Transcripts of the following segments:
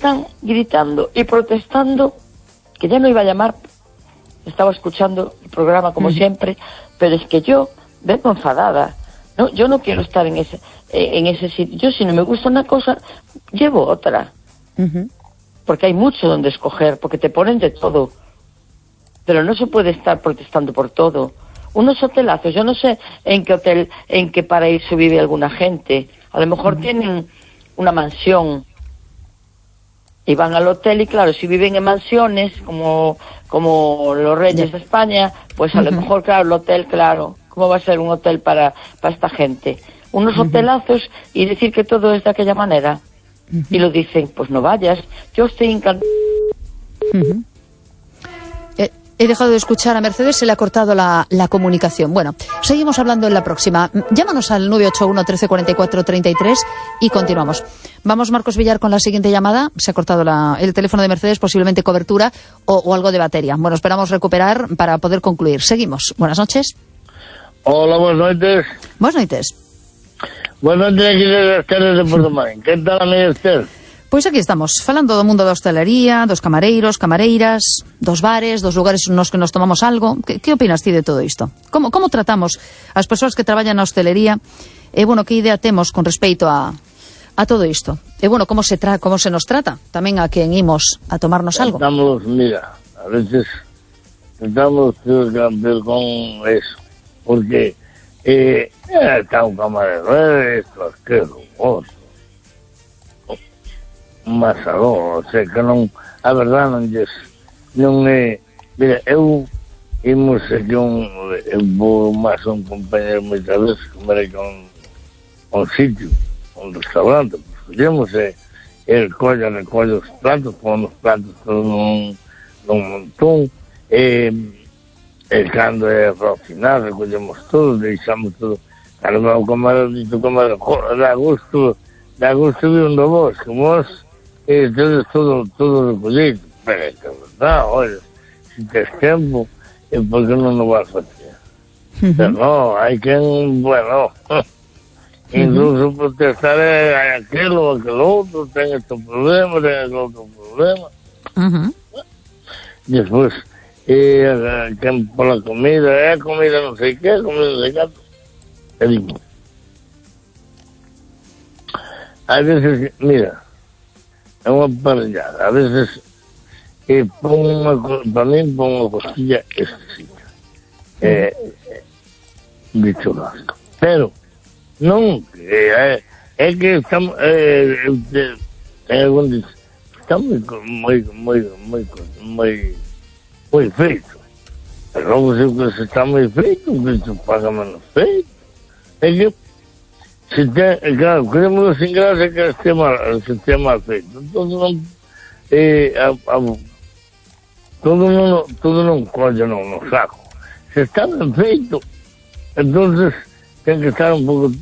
están gritando y protestando, que ya no iba a llamar, estaba escuchando el programa como siempre, pero es que yo vengo enfadada. No, yo no quiero estar en ese sitio. Yo, si no me gusta una cosa, llevo otra. Porque hay mucho donde escoger, porque te ponen de todo. Pero no se puede estar protestando por todo. Unos hotelazos, yo no sé en qué paraíso vive alguna gente. A lo mejor tienen una mansión y van al hotel, y claro, si viven en mansiones como los reyes de España, pues a lo mejor, claro, el hotel, claro, ¿cómo va a ser un hotel para esta gente? Unos hotelazos, y decir que todo es de aquella manera. Y lo dicen, pues no vayas. Yo estoy encantada. He dejado de escuchar a Mercedes, se le ha cortado la comunicación. Bueno, seguimos hablando en la próxima. Llámanos al 981 13 44 33 y continuamos. Vamos, Marcos Villar, con la siguiente llamada. Se ha cortado el teléfono de Mercedes, posiblemente cobertura o algo de batería. Bueno, esperamos recuperar para poder concluir. Seguimos. Buenas noches. Hola, buenas noches. Buenas noches. Buenas noches, aquí de Esther de Portomán. ¿Qué tal, amiga Esther? Pois aquí estamos, falando do mundo da hostelería, dos camareiros, camareiras, dos bares, dos lugares nos que nos tomamos algo. Que opinas ti de todo isto? Como tratamos as persoas que traballan na hostelería? E, bueno, que idea temos con respeito a todo isto? E, bueno, como se nos trata tamén a quen imos a tomarnos algo? Mira, a veces tratamos de cambiar con eso, porque está un camarero, esto, asqueroso. Masalón, o sea, que non, a verdade non é, mira, eu imos aquí eu vou máis un compañero moitas veces comer aquí un sitio, un restaurante, pues collemos el recolle os platos, pon os platos todos nun montón, cando é para o final recollemos todo, deixamos todo, cando o camarero dito camarero, dá gusto de un do vos, como vos, entonces todo recollido, pero é que é verdad, olha, se tens tempo, por que non o vas a facer? Pero no, hai quen, bueno, incluso protestar aquilo outro, ten este problema, ten este outro problema. Despois, quen pola comida, comida non sei que, comida non sei que, e digo, a veces, mira, é unha parellada, a veces para mí pon unha costilla exquisita de churrasco, pero non é que estamos está moi feito, pero logo se está moi feito, que se paga menos feito, é que claro, queremos sin gracia que esté mal feito. Todo non colle no saco. Se está ben feito, entonces ten que estar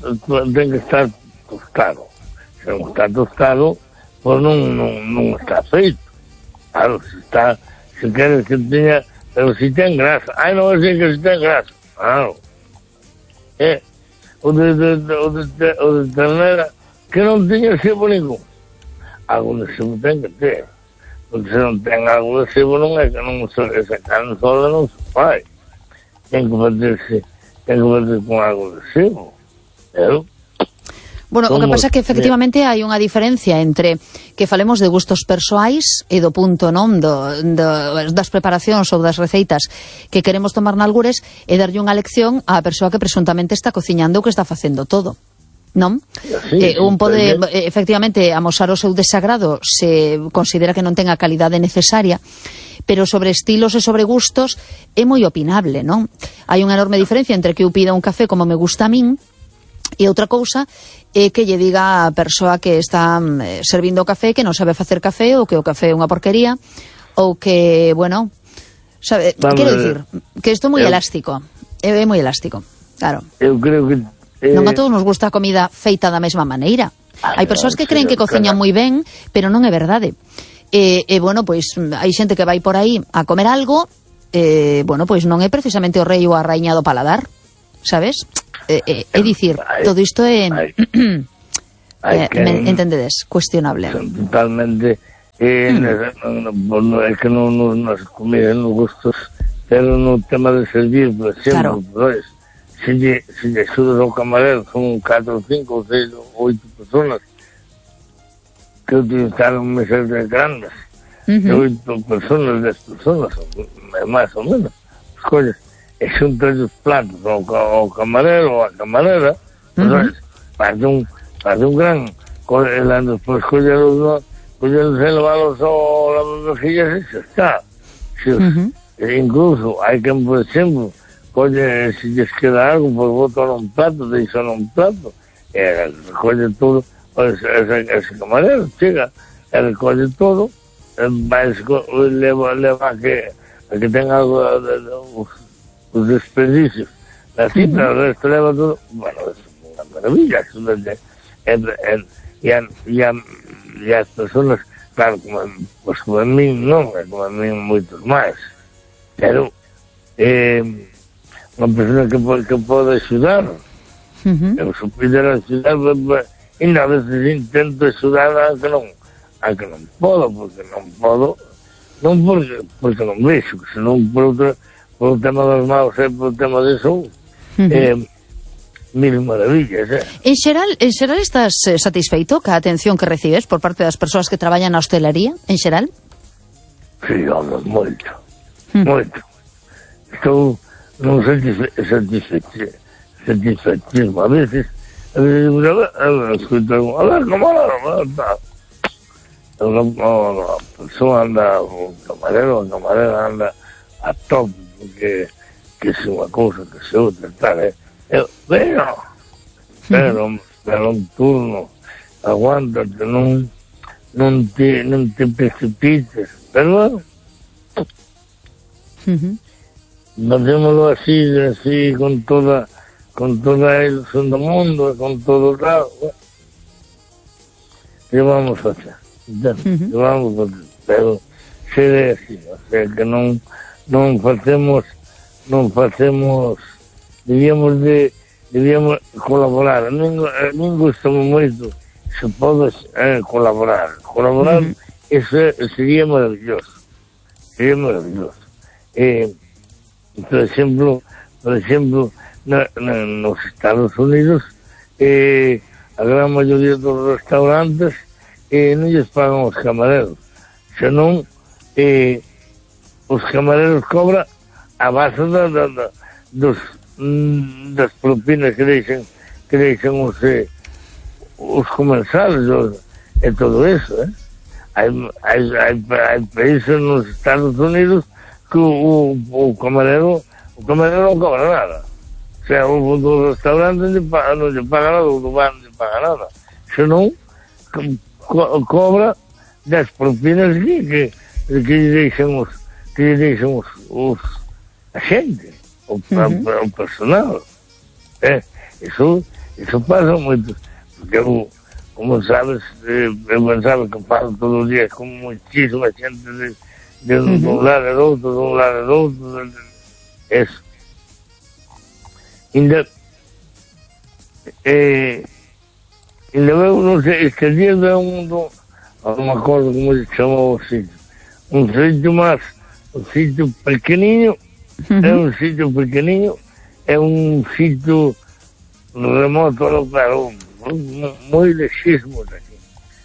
tostado. Se non está tostado, pues non está feito. Claro, se quere que teña, pero si ten grasa. Non é que si ten grasa. Claro. O de ternera que non tiña sebo ningún. Algo de sebo ten que ter, porque se non ten algo de sebo non é que esa carne sola non se fai. Ten que facerse con algo de sebo. Bueno, o que pasa é que efectivamente hai unha diferencia entre que falemos de gustos persoais e do punto, non, das preparacións ou das receitas que queremos tomar nalgures e darlle unha lección á persoa que presuntamente está cociñando ou que está facendo todo, non? Un pode efectivamente amosar o seu desagrado se considera que non ten a calidade necesaria, pero sobre estilos e sobre gustos é moi opinable, non? Hai unha enorme diferencia entre que eu pida un café como me gusta a min e outra cousa é que lle diga a persoa que está servindo o café que non sabe facer café ou que o café é unha porquería ou que, bueno, sabe, quero dicir que isto é moi elástico, é moi elástico, claro. Eu creo que non a todos nos gusta a comida feita da mesma maneira. Hai persoas que creen que cociñan moi ben, pero non é verdade. E bueno, pois hai xente que vai por aí a comer algo, bueno, pois non é precisamente o rei ou a raíña do paladar, sabes? É dicir, todo isto é entendedes, cuestionable. Son totalmente É que nas comidas, nos gustos, pero no tema de servir, por exemplo, claro. Se lle axudas ao camarero, son 4, 5, 6, 8 personas que utilizaron mesas grandes, de 8 personas, 10 personas, máis ou menos, escolles, e xuntas os platos ao camarero ou a camarera, faz un gran, despois collelos e levalos ao lavavajillas e xa está. Incluso hai que, por exemplo, colle, se lles queda algo, pois botan un plato, deixan un plato, e recolle todo, ese camarero chega, e recolle todo, leva a que ten algo os desperdicios da cita, o resto leva todo. Bueno, é unha maravilla, e as personas, claro, como a mí non, como a mí moitos máis, pero unha persona que pode axudar, eu se puder axudar, ainda a veces intento axudar a que non podo, porque non podo, non porque non vexo, senón por o tema dos maus e por o tema disso, mil maravillas. En xeral estás satisfeito ca atención que recibes por parte das persoas que traballan na hostelería, en xeral? Sí, home, moito. Estou non satisfeitísimo. A veces escuto a ver, como a persoa anda, o camarero anda a top, porque que se unha cousa, que se outra, tal, pero un turno, aguántate, non te precipites, pero facémoslo así, con toda a ilusión do mundo, con todo o lado, que vamos a hacer, pero seré así, o sea, que non facemos, debíamos colaborar. A min gustame moito se podes colaborar, eso sería maravilloso, por exemplo nos Estados Unidos a gran maioría dos restaurantes non lles pagan os camareros, senón os camareros cobran a base das propinas que deixan os comensales e todo eso, hai países nos Estados Unidos que o camarero non cobra nada, o sea, o do restaurante non lle paga nada, o do bar non lle paga nada, senón cobra das propinas que lle deixan os a xente, o personal. Eso pasa moito, porque eu, como sabes, eu pensaba que falo todos os días con muchísima xente de un lado e do outro, eso. Ainda eu non sei, este día de non me acordo como se chamou o sitio, un sitio pequeniño, é un sitio remoto, claro, moi lexísimos aquí.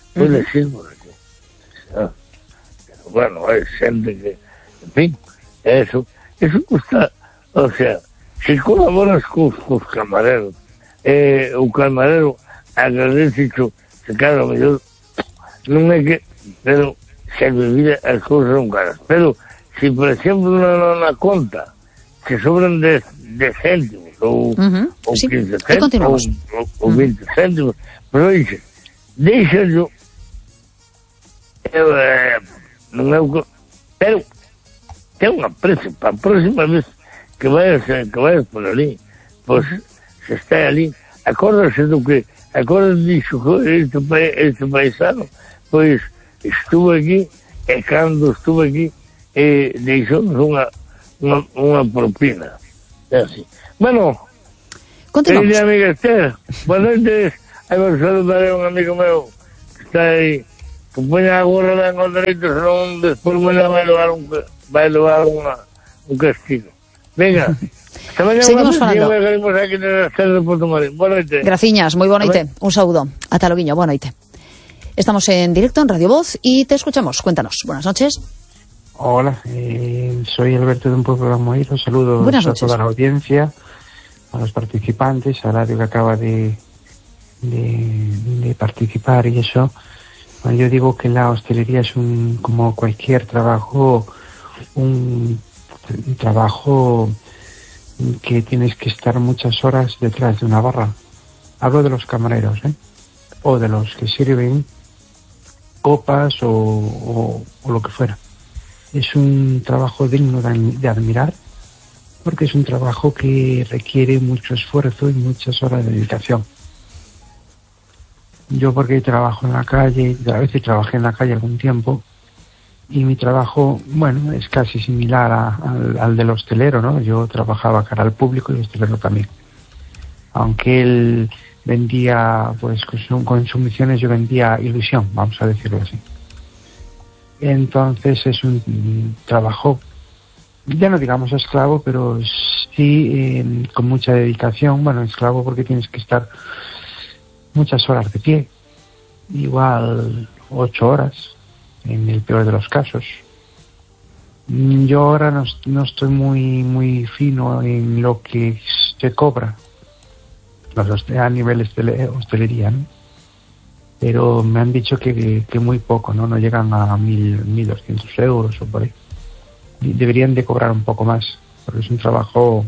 Bueno, hai xente que, en fin, eso custa, o sea, se colaboras cos camareros, o camarero agradece se claro, mellor, non é que, pero se a bebida as cousas son caras, pero se, por exemplo, na conta se sobran 10 céntimos ou 15 céntimos ou 20 céntimos, pero deixa yo non é o que, pero ten unha precio para a próxima vez que vayas por ali, pois se está ali, acórdase dixo este paisano, pois estuve aquí, e cando estuve aquí deixamos unha propina. É así. Bueno, continuamos. Amiga Esther, buenas noches. Aí vos saludaré a un amigo meu que está aí que poña a gorra ben ao dereito, senón despois vai levar un castigo. Venga, hasta mañana. Seguimos falando. Aquí na Estrela de Portomarín. Boa noite. Graciñas, moi boa noite. Un saúdo. Ata loguiño, boa noite. Estamos en directo en Radio Voz y te escuchamos. Cuéntanos. Buenas noches. Hola, soy Alberto de un pueblo de Amoeiro. Saludos a toda la audiencia, a los participantes, a Radio que acaba de participar y eso. Bueno, yo digo que la hostelería es como cualquier trabajo, un trabajo que tienes que estar muchas horas detrás de una barra. Hablo de los camareros, o de los que sirven copas o lo que fuera. Es un trabajo digno de admirar, porque es un trabajo que requiere mucho esfuerzo y muchas horas de dedicación. Yo porque trabajo en la calle, a veces trabajé en la calle algún tiempo, y mi trabajo, bueno, es casi similar al del hostelero, ¿no? Yo trabajaba cara al público y el hostelero también. Aunque él vendía, pues con sumisiones yo vendía ilusión, vamos a decirlo así. Entonces es un trabajo, ya no digamos esclavo, pero sí con mucha dedicación. Bueno, esclavo porque tienes que estar muchas horas de pie, igual 8 horas, en el peor de los casos. Yo ahora no estoy muy fino en lo que se cobra a nivel hostelería, ¿no? Pero me han dicho que muy poco, ¿no? No llegan a 1.200 euros o por ahí. Deberían de cobrar un poco más, porque es un trabajo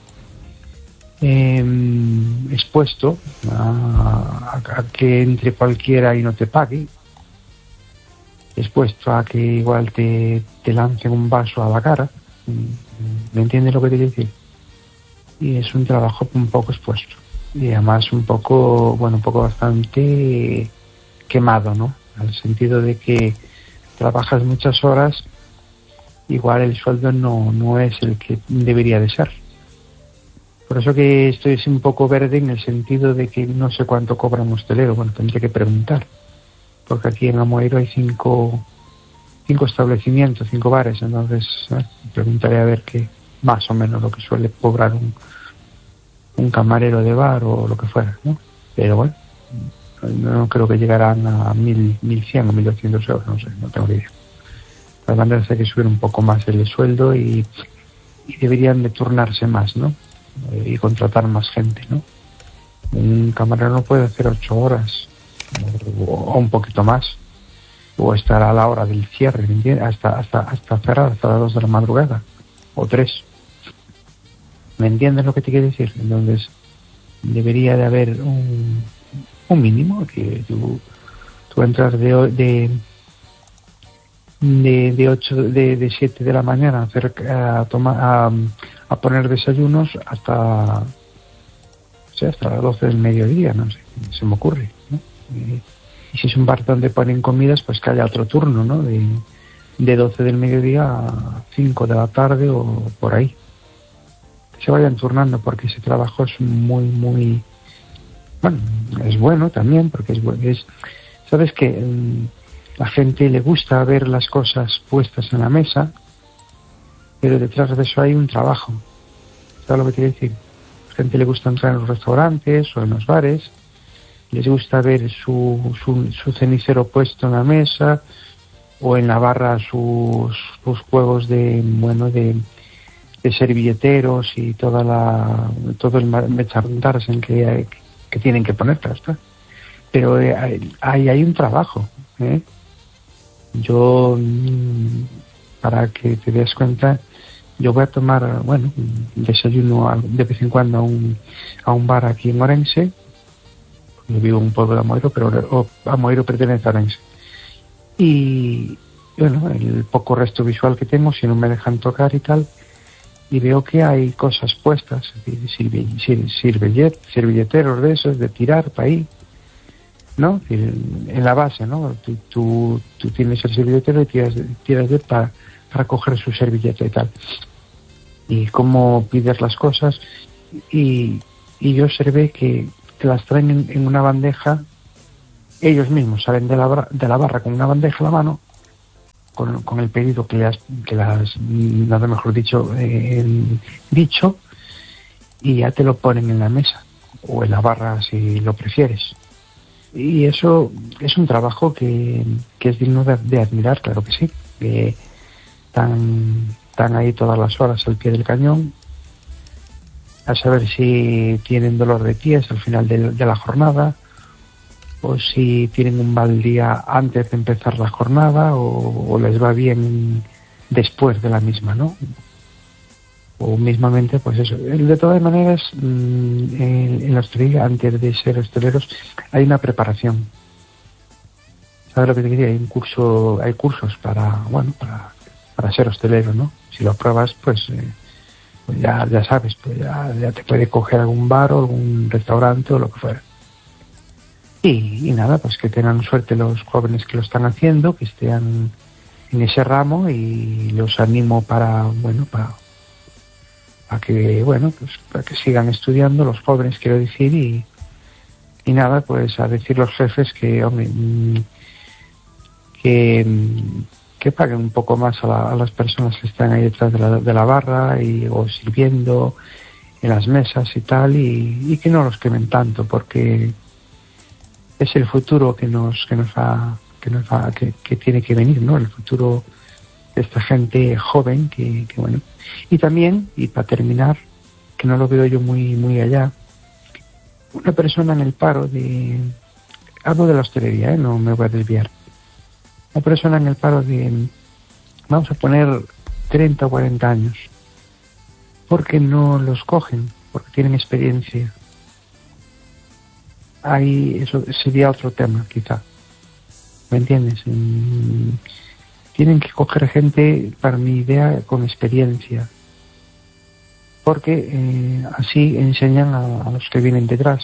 expuesto a que entre cualquiera y no te pague, expuesto a que igual te lancen un vaso a la cara. ¿Me entiendes lo que te quiero decir? Y es un trabajo un poco expuesto. Y además un poco bastante quemado, ¿no? Al sentido de que trabajas muchas horas, igual el sueldo no es el que debería de ser. Por eso que estoy un poco verde en el sentido de que no sé cuánto cobra un hostelero. Bueno, tendría que preguntar, porque aquí en Amoeiro hay 5 establecimientos, 5 bares, entonces preguntaré a ver qué más o menos lo que suele cobrar un camarero de bar o lo que fuera, ¿no? Pero bueno, no creo que llegarán a 1.100 o 1.200 euros, no sé, no tengo ni idea. De todas maneras hay que subir un poco más el sueldo y deberían de turnarse más, ¿no? Y contratar más gente, ¿no? Un camarero no puede hacer 8 horas o un poquito más, o estar a la hora del cierre, ¿entiendes? Hasta cerrar, hasta las 2 de la madrugada o 3. ¿Me entiendes lo que te quiero decir? Entonces debería de haber un mínimo, que tú entras de 7 de la mañana a poner desayunos hasta las 12 del mediodía, no sé, se me ocurre, ¿no? Y si es un bar donde ponen comidas, pues que haya otro turno, ¿no? De 12 del mediodía a 5 de la tarde o por ahí. Que se vayan turnando, porque ese trabajo es muy... Bueno, es bueno también, porque sabes que la gente le gusta ver las cosas puestas en la mesa, pero detrás de eso hay un trabajo. ¿Sabes lo que quiero decir? A la gente le gusta entrar en los restaurantes o en los bares, les gusta ver su cenicero puesto en la mesa, o en la barra sus juegos de servilleteros y todo el merchandising que tienen que poner, ¿está? Pero hay un trabajo, ¿eh? Yo, para que te des cuenta, yo voy a tomar, desayuno de vez en cuando a un bar aquí en Orense. Yo vivo en un pueblo de Amoeiro, pero Amoeiro pertenece a Orense. Y bueno, el poco resto visual que tengo, si no me dejan tocar y tal, y veo que hay cosas puestas, servilleteros de esos, de tirar para ahí, ¿no? En la base, ¿no? Tú tienes el servilletero y tiras de para coger su servilleta y tal. Y cómo pides las cosas, y yo observé que las traen en una bandeja ellos mismos salen de la barra con una bandeja en la mano, con el pedido que las nada mejor dicho, y ya te lo ponen en la mesa o en la barra si lo prefieres. Y eso es un trabajo que es digno de admirar, claro que sí, que están ahí todas las horas al pie del cañón, a saber si tienen dolor de pies al final de la jornada, o si tienen un mal día antes de empezar la jornada, o les va bien después de la misma, ¿no? O mismamente, pues eso. De todas maneras, en la hostelería, antes de ser hosteleros, hay una preparación. ¿Sabes lo que te quería? Hay cursos para ser hostelero, ¿no? Si lo pruebas, pues ya sabes, pues ya te puede coger algún bar o algún restaurante o lo que fuera. Y nada, pues que tengan suerte los jóvenes que lo están haciendo, que estén en ese ramo, y los animo para que sigan estudiando, los jóvenes quiero decir, y nada, pues a decir los jefes que, hombre, que paguen un poco más a las personas que están ahí detrás de la barra o sirviendo en las mesas y tal, y que no los quemen tanto, porque es el futuro que tiene que venir, ¿no? El futuro de esta gente joven que bueno. Y también, y para terminar, que no lo veo yo muy allá, una persona en el paro hablo de la hostelería, no me voy a desviar. Una persona en el paro vamos a poner 30 o 40 años, porque no los cogen, porque tienen experiencia. Ahí eso sería otro tema, quizá. ¿Me entiendes? Tienen que coger gente, para mi idea, con experiencia, porque así enseñan a los que vienen detrás.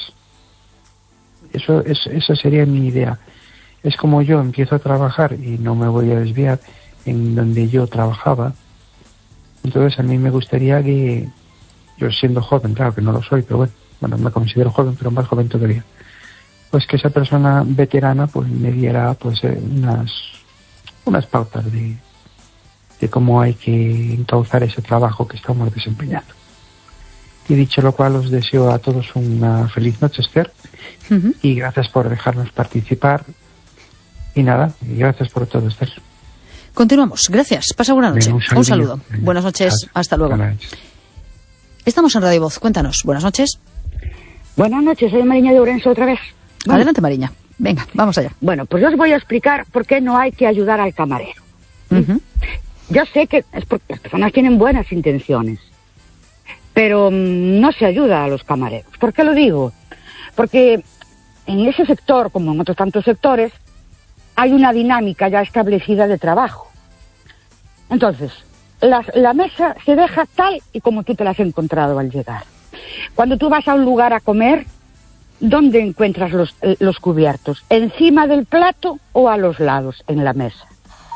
Esa sería mi idea. Es como yo empiezo a trabajar, y no me voy a desviar, en donde yo trabajaba. Entonces a mí me gustaría que, yo siendo joven, claro que no lo soy, pero bueno, me considero joven, pero más joven todavía, pues que esa persona veterana pues me diera pues unas pautas de cómo hay que encauzar ese trabajo que estamos desempeñando. Y dicho lo cual, os deseo a todos una feliz noche, Esther, y gracias por dejarnos participar, y nada, y gracias por todo, Esther. Continuamos, gracias, pasa buena noche. Un saludo. Buenas noches, hasta luego. Estamos en Radio Voz, cuéntanos, buenas noches. Buenas noches, soy Mariña de Ourense otra vez. Bueno. Adelante, Mariña. Venga, vamos allá. Bueno, pues yo os voy a explicar por qué no hay que ayudar al camarero. Yo sé que es porque las personas tienen buenas intenciones, pero no se ayuda a los camareros. ¿Por qué lo digo? Porque en ese sector, como en otros tantos sectores, hay una dinámica ya establecida de trabajo. Entonces, la mesa se deja tal y como tú te la has encontrado al llegar. Cuando tú vas a un lugar a comer, ¿dónde encuentras los cubiertos? ¿Encima del plato o a los lados en la mesa?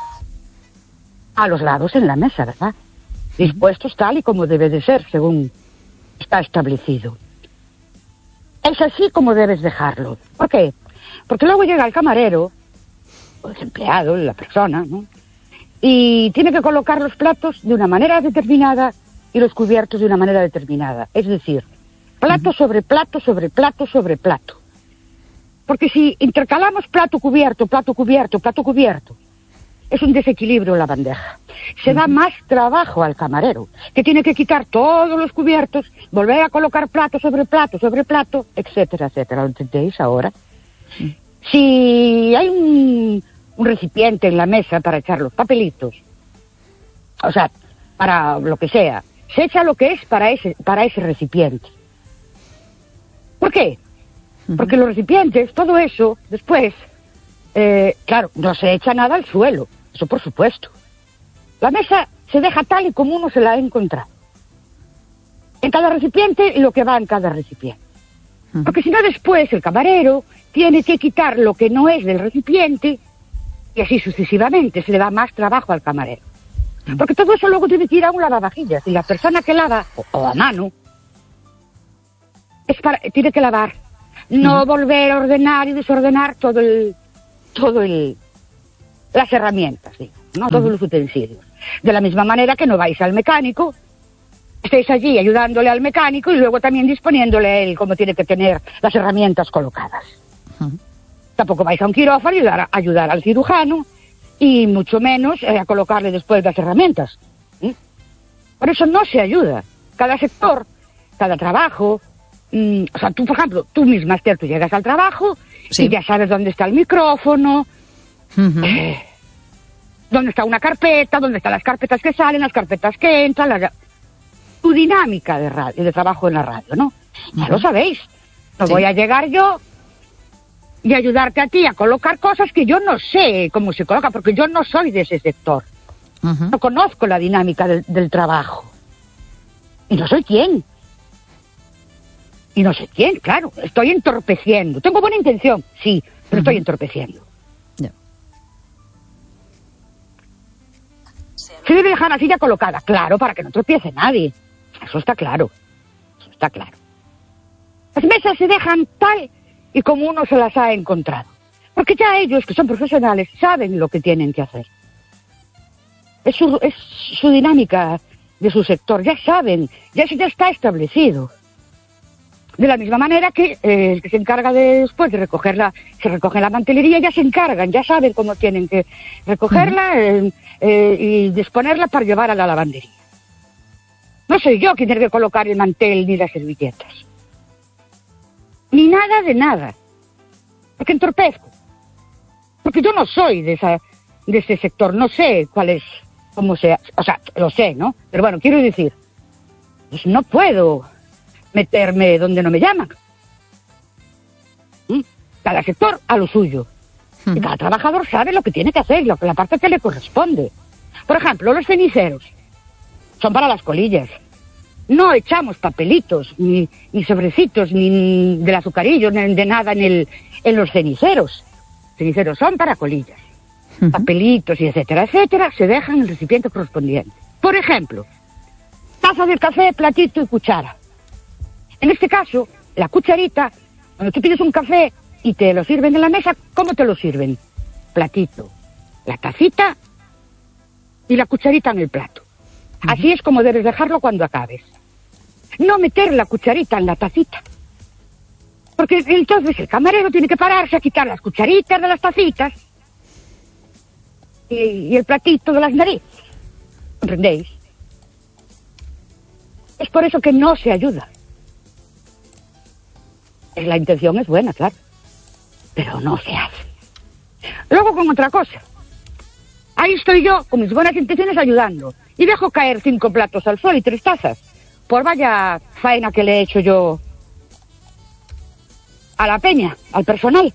A los lados en la mesa, ¿verdad? Dispuestos tal y como debe de ser, según está establecido. Es así como debes dejarlo. ¿Por qué? Porque luego llega el camarero, o el empleado, la persona, ¿no? Y tiene que colocar los platos de una manera determinada y los cubiertos de una manera determinada. Es decir, plato sobre plato sobre plato sobre plato. Porque si intercalamos plato cubierto, plato cubierto, plato cubierto, es un desequilibrio en la bandeja. Se da más trabajo al camarero, que tiene que quitar todos los cubiertos, volver a colocar plato sobre plato sobre plato, etcétera, etcétera. ¿Lo entendéis ahora? Si hay un recipiente en la mesa para echar los papelitos, o sea, para lo que sea, se echa lo que es para ese recipiente. ¿Por qué? Porque los recipientes, todo eso, después, claro, no se echa nada al suelo, eso por supuesto. La mesa se deja tal y como uno se la ha encontrado. En cada recipiente, lo que va en cada recipiente. Porque si no, después el camarero tiene que quitar lo que no es del recipiente, y así sucesivamente, se le da más trabajo al camarero. Porque todo eso luego tiene que ir a un lavavajillas, y la persona que lava, o a mano, tiene que lavar No volver a ordenar y desordenar las herramientas, digo, ¿no? Todos los utensilios. De la misma manera que no vais al mecánico, estéis allí ayudándole al mecánico y luego también disponiéndole a él cómo tiene que tener las herramientas colocadas. Tampoco vais a un quirófano a ayudar al cirujano y mucho menos a colocarle después las herramientas. Por eso no se ayuda. Cada sector, cada trabajo, o sea, tú, por ejemplo, tú misma, Esther, tú llegas al trabajo y ya sabes dónde está el micrófono, dónde está una carpeta, dónde están las carpetas que salen, las carpetas que entran, tu dinámica de trabajo en la radio, ¿no? Ya lo sabéis. No voy a llegar yo y ayudarte a ti a colocar cosas que yo no sé cómo se coloca, porque yo no soy de ese sector. No conozco la dinámica del trabajo. Y no soy quién. Y no sé quién, claro. Estoy entorpeciendo. Tengo buena intención, sí, pero estoy entorpeciendo. Se debe dejar la silla colocada, claro, para que no tropiece nadie. Eso está claro. Eso está claro. Las mesas se dejan tal y como uno se las ha encontrado. Porque ya ellos, que son profesionales, saben lo que tienen que hacer. Es su dinámica de su sector, ya saben, ya está establecido. De la misma manera que el que se encarga después de recogerla, se recoge la mantelería, ya se encargan, ya saben cómo tienen que recogerla y disponerla para llevar a la lavandería. No soy yo quien tiene que colocar el mantel ni las servilletas. Ni nada de nada. Porque entorpezco. Porque yo no soy de ese sector, no sé cuál es, cómo sea, o sea, lo sé, ¿no? Pero bueno, quiero decir, pues no puedo meterme donde no me llaman. Cada sector a lo suyo. Y cada trabajador sabe lo que tiene que hacer, la parte que le corresponde. Por ejemplo, los ceniceros son para las colillas. No echamos papelitos, ni sobrecitos, ni del azucarillo, ni de nada en los ceniceros. Los ceniceros son para colillas. Papelitos y etcétera, etcétera, se dejan en el recipiente correspondiente. Por ejemplo, taza de café, platito y cuchara. En este caso, la cucharita, cuando tú pides un café y te lo sirven en la mesa, ¿cómo te lo sirven? Platito, la tacita y la cucharita en el plato. Así es como debes dejarlo cuando acabes. No meter la cucharita en la tacita. Porque entonces el camarero tiene que pararse a quitar las cucharitas de las tacitas y el platito de las narices. ¿Comprendéis? Es por eso que no se ayuda. La intención es buena, claro, pero no se hace. Luego con otra cosa. Ahí estoy yo, con mis buenas intenciones, ayudando. Y dejo caer 5 platos al sol y 3 tazas. Por vaya faena que le he hecho yo a la peña, al personal.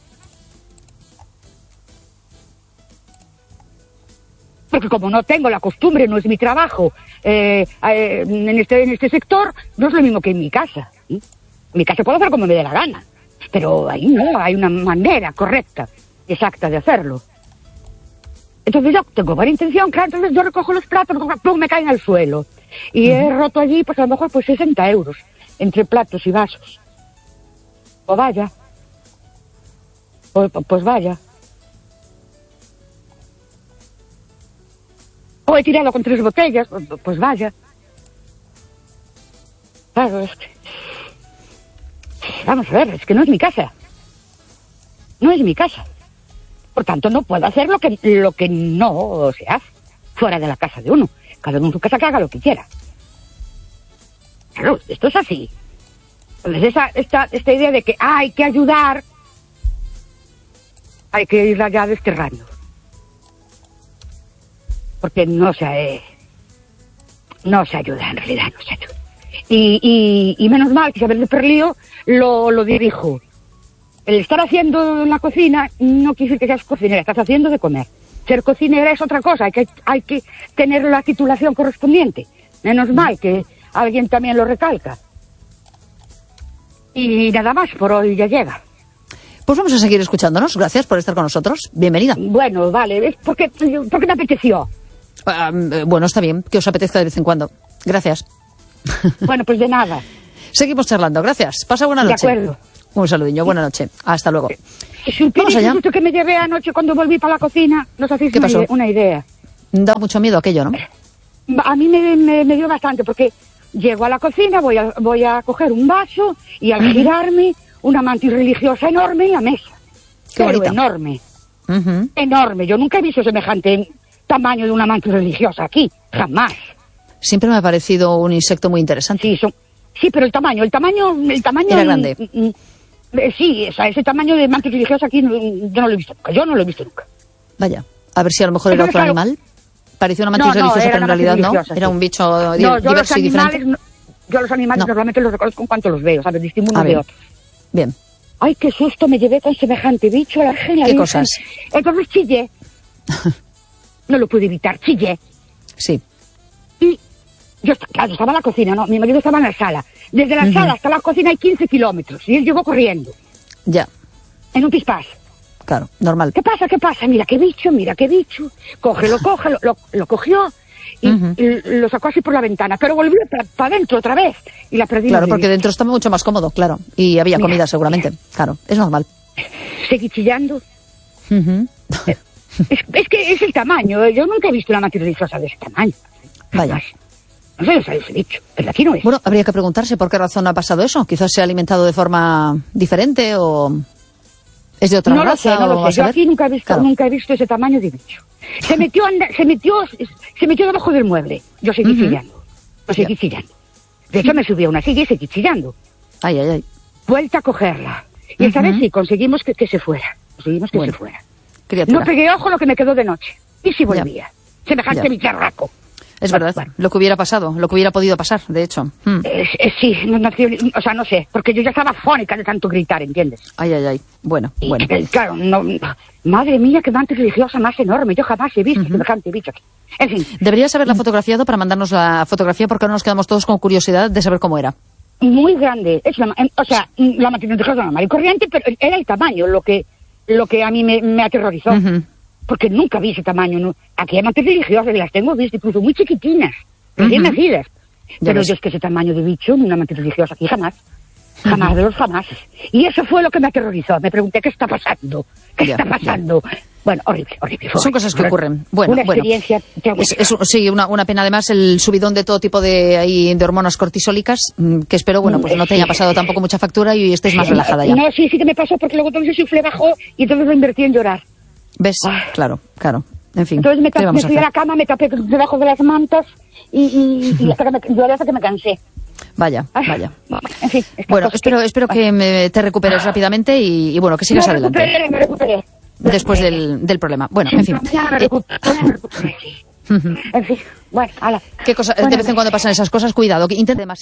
Porque como no tengo la costumbre, no es mi trabajo, en este sector, no es lo mismo que en mi casa. En mi casa puedo hacer como me dé la gana. Pero ahí no, hay una manera correcta, exacta de hacerlo. Entonces yo tengo buena intención, claro, entonces yo recojo los platos, plum, me caen al suelo. Y he roto allí, pues a lo mejor, pues 60 euros, entre platos y vasos. O vaya. Pues vaya. O he tirado con 3 botellas, pues vaya. Claro, es que... Vamos a ver, es que no es mi casa. No es mi casa. Por tanto, no puedo hacer lo que no se hace fuera de la casa de uno. Cada uno en su casa que haga lo que quiera. Claro, esto es así. Entonces, esta idea de que hay que ayudar, hay que irla ya desterrando. Porque no se ayuda, en realidad no se ayuda. Y menos mal que Isabel de Perlío lo dirijo. El estar haciendo en la cocina no quiere decir que seas cocinera, estás haciendo de comer. Ser cocinera es otra cosa, hay que tener la titulación correspondiente. Menos mal que alguien también lo recalca. Y nada más, por hoy ya llega. Pues vamos a seguir escuchándonos. Gracias por estar con nosotros. Bienvenida. Bueno, vale, es porque me apeteció. Bueno, está bien, que os apetezca de vez en cuando. Gracias. Bueno, pues de nada. Seguimos charlando. Gracias. Pasa buena noche. De acuerdo. Un saludillo, buena noche. Hasta luego. Vamos allá. El susto que me llevé anoche cuando volví para la cocina, no os hacéis una idea. Da mucho miedo aquello, ¿no? A mí me dio bastante, porque llego a la cocina, voy a coger un vaso y al girarme, una mantis religiosa enorme en la mesa. Pero enorme. Enorme. Yo nunca he visto semejante tamaño de una mantis religiosa aquí. Jamás. Siempre me ha parecido un insecto muy interesante. Sí, pero el tamaño era grande. Sí, o sea, ese tamaño de mantis religiosa aquí yo no lo he visto nunca. Yo no lo he visto nunca. Vaya, a ver si a lo mejor era otro animal. Parecía una mantis religiosa, pero en realidad no. Era un bicho diverso y diferente. Yo los animales normalmente los reconozco en cuanto los veo, ¿sabes? Distingo unos de otros. Bien. Ay, qué susto me llevé con semejante bicho, la Virgen. ¿Qué cosas? Entonces chillé. No lo pude evitar, chillé. Sí. Y yo estaba en la cocina, ¿no? Mi marido estaba en la sala. Desde la sala hasta la cocina hay 15 kilómetros. Y él llegó corriendo. Ya. En un pispás. Claro, normal. ¿Qué pasa? Mira qué bicho. Lo cogió y lo sacó así por la ventana. Pero volvió para adentro otra vez. Y la perdí. Claro, porque dentro está mucho más cómodo, claro. Y había comida seguramente. Claro, es normal. Seguí chillando. Es que es el tamaño. Yo nunca he visto una mantis religiosa de ese tamaño. Vaya. No sé, os habéis dicho, pero aquí no es. Bueno, habría que preguntarse por qué razón ha pasado eso. Quizás se ha alimentado de forma diferente o es de otra raza. No lo sé. Yo aquí nunca he visto ese tamaño de bicho. Se metió debajo del mueble. Yo seguí chillando. De hecho, me subí a una silla y seguí chillando. Ay. Vuelta a cogerla. Y esta vez sí, conseguimos que se fuera. Se fuera. Criatura. No pegué ojo lo que me quedó de noche. Y si volvía. Semejante bicharraco. Es verdad, lo que hubiera pasado, lo que hubiera podido pasar, de hecho. Sí, no sé, porque yo ya estaba fónica de tanto gritar, ¿entiendes? Ay, bueno. Claro, madre mía, qué mantis religiosa más enorme, yo jamás he visto semejante bicho aquí. En fin. Deberías haberla fotografiado para mandarnos la fotografía, porque ahora nos quedamos todos con curiosidad de saber cómo era. Muy grande, la mantis religiosa normal y corriente, pero era el tamaño lo que a mí me aterrorizó. Porque nunca vi ese tamaño. ¿No? Aquí hay mantis religiosas y las tengo vistas, incluso muy chiquitinas, recién nacidas. Pero yo es que ese tamaño de bicho, una mantis religiosa aquí jamás. Jamás de los jamases. Y eso fue lo que me aterrorizó. Me pregunté, ¿qué está pasando? ¿Qué está pasando? Bueno, horrible. Son cosas que ocurren. Una experiencia sí, una pena además el subidón de todo tipo de hormonas cortisólicas, que espero, pues no te haya pasado tampoco mucha factura y estés más relajada ya. No, sí que me pasó, porque luego entonces el suflé bajó y entonces lo invertí en llorar. ¿Ves? Claro. En fin. Entonces me fui a la cama, me tapé debajo de las mantas y hasta que me cansé. Vaya. En fin, bueno, espero que te recuperes rápidamente y que sigas adelante. Me recuperé. Después del problema. Bueno, en fin. Me recuperé. En fin, bueno, hala. ¿Qué cosa? De vez en cuando pasan esas cosas, cuidado, que intente más.